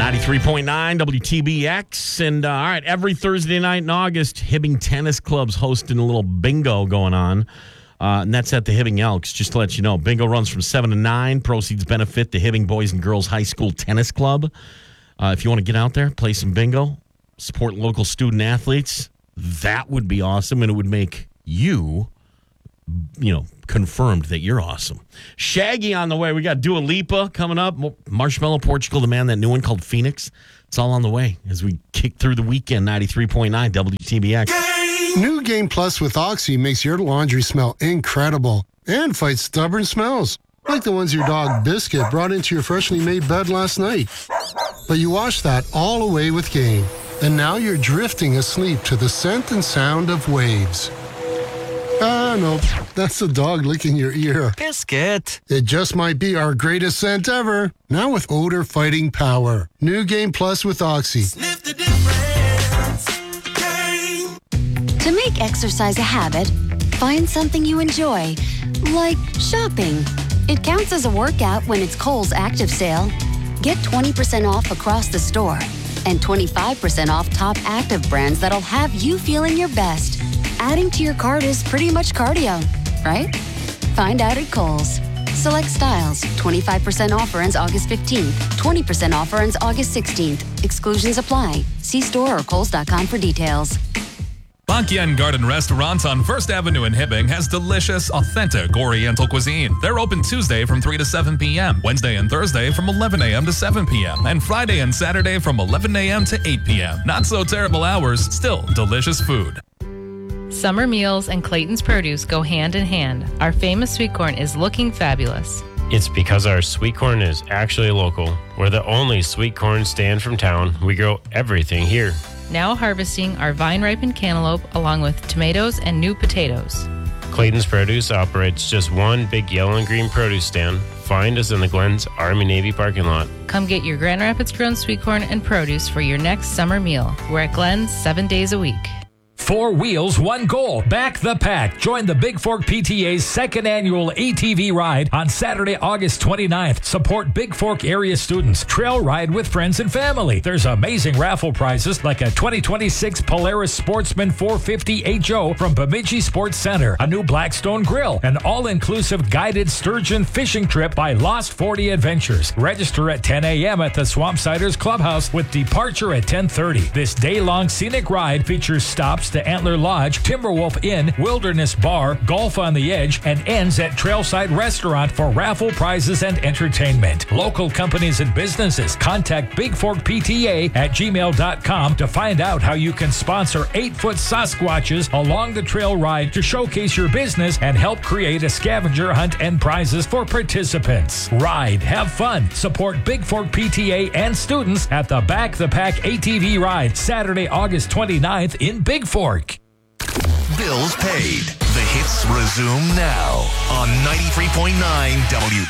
93.9 WTBX. And all right, every Thursday night in August, Hibbing Tennis Club's hosting a little bingo going on. And that's at the Hibbing Elks, just to let you know. Bingo runs from 7 to 9. Proceeds benefit the Hibbing Boys and Girls High School Tennis Club. If you want to get out there, play some bingo, support local student athletes, that would be awesome, and it would make you, confirmed that you're awesome. Shaggy on the way. We got Dua Lipa coming up. Marshmallow Portugal, the man that new one called Phoenix. It's all on the way as we kick through the weekend. 93.9 WTBX. New Game Plus with Oxy makes your laundry smell incredible and fights stubborn smells, like the ones your dog Biscuit brought into your freshly made bed last night. But you washed that all away with Game, and now you're drifting asleep to the scent and sound of waves. No, that's the dog licking your ear. Biscuit. It just might be our greatest scent ever. Now with odor-fighting power. New Game Plus with Oxy. Sniff the difference. Game. To make exercise a habit, find something you enjoy, like shopping. It counts as a workout when it's Kohl's Active Sale. Get 20% off across the store and 25% off top active brands that'll have you feeling your best. Adding to your cart is pretty much cardio, right? Find out at Kohl's. Select styles. 25% offer ends August 15th. 20% offer ends August 16th. Exclusions apply. See store or kohls.com for details. Bangyan Garden Restaurant on First Avenue in Hibbing has delicious, authentic Oriental cuisine. They're open Tuesday from 3 to 7 p.m., Wednesday and Thursday from 11 a.m. to 7 p.m., and Friday and Saturday from 11 a.m. to 8 p.m. Not so terrible hours, still delicious food. Summer meals and Clayton's Produce go hand in hand. Our famous sweet corn is looking fabulous. It's because our sweet corn is actually local. We're the only sweet corn stand from town. We grow everything here. Now harvesting our vine-ripened cantaloupe along with tomatoes and new potatoes. Clayton's Produce operates just one big yellow and green produce stand. Find us in the Glens Army-Navy parking lot. Come get your Grand Rapids grown sweet corn and produce for your next summer meal. We're at Glens 7 days a week. 4 wheels, 1 goal. Back the pack. Join the Big Fork PTA's second annual ATV ride on Saturday, August 29th. Support Big Fork area students. Trail ride with friends and family. There's amazing raffle prizes like a 2026 Polaris Sportsman 450 HO from Bemidji Sports Center, a new Blackstone grill, an all-inclusive guided sturgeon fishing trip by Lost 40 Adventures. Register at 10 a.m. at the Swampsiders Clubhouse with departure at 10:30. This day-long scenic ride features stops to Antler Lodge, Timberwolf Inn, Wilderness Bar, Golf on the Edge, and ends at Trailside Restaurant for raffle prizes and entertainment. Local companies and businesses contact Big Fork PTA at gmail.com to find out how you can sponsor 8-foot Sasquatches along the trail ride to showcase your business and help create a scavenger hunt and prizes for participants. Ride, have fun, support Big Fork PTA and students at the Back the Pack ATV ride Saturday, August 29th in Big Fork. Bills paid. The hits resume now on 93.9 WTBX.